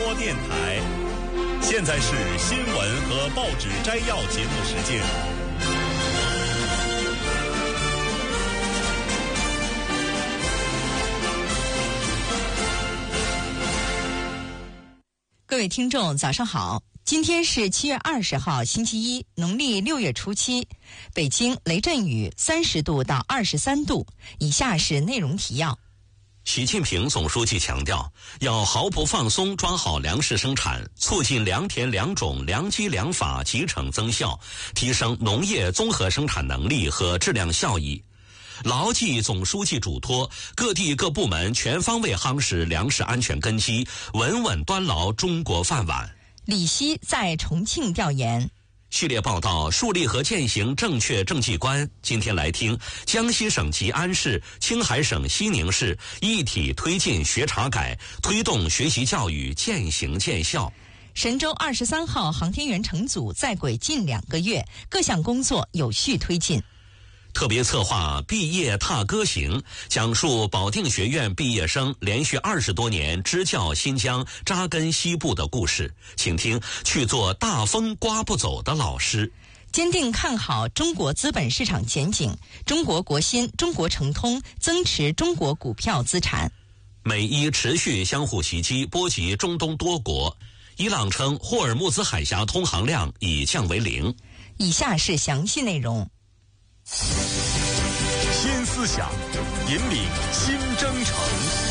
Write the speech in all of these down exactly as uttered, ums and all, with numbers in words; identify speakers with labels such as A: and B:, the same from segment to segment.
A: 播电台。现在是新闻和报纸摘要节目时间。
B: 各位听众早上好，今天是七月二十号星期一，农历六月初七，北京雷阵雨三十度到二十三度。以下是内容提要。
C: 习近平总书记强调，要毫不放松抓好粮食生产，促进良田良种良机良法集成增效，提升农业综合生产能力和质量效益。牢记总书记嘱托，各地各部门全方位夯实粮食安全根基，稳稳端牢中国饭碗。
B: 李希在重庆调研。
C: 系列报道树立和践行正确政绩观。今天来听江西省吉安市、青海省西宁市一体推进学查改，推动学习教育渐行渐效。
B: 神舟二十三号航天员乘组在轨近两个月，各项工作有序推进。
C: 特别策划毕业踏歌行，讲述保定学院毕业生连续二十多年支教新疆、扎根西部的故事，请听去做大风刮不走的老师。
B: 坚定看好中国资本市场前景，中国国新、中国诚通增持中国股票资产。
C: 美伊持续相互袭击，波及中东多国。伊朗称霍尔木兹海峡通航量已降为零。
B: 以下是详细内容。
A: 新思想，引领新征程。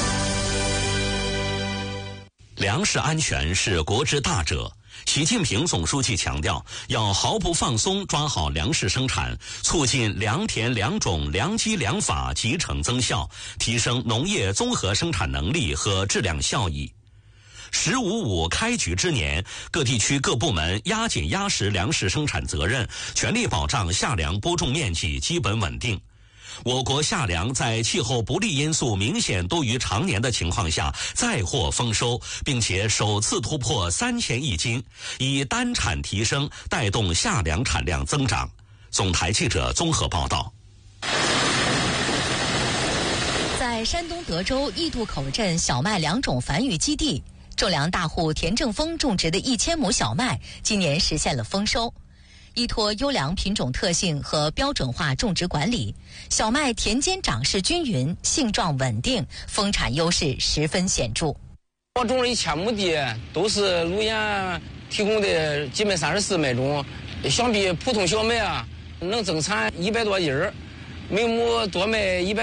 C: 粮食安全是国之大者。习近平总书记强调，要毫不放松抓好粮食生产，促进良田良种良机良法集成增效，提升农业综合生产能力和质量效益。十五五开局之年，各地区各部门压紧压实粮食生产责任，全力保障夏粮播种面积基本稳定。我国夏粮在气候不利因素明显多于常年的情况下再获丰收，并且首次突破三千亿斤，以单产提升带动夏粮产量增长。总台记者综合报道。
D: 在山东德州义渡口镇小麦良种繁育基地，种粮大户田正峰种植的一千亩小麦今年实现了丰收。依托优良品种特性和标准化种植管理，小麦田间长势均匀，性状稳定，丰产优势十分显著。
E: 我种了一千亩地，都是路演提供的基本三十四麦种，相比普通小麦啊，能增产一百多斤儿，每亩多卖一百。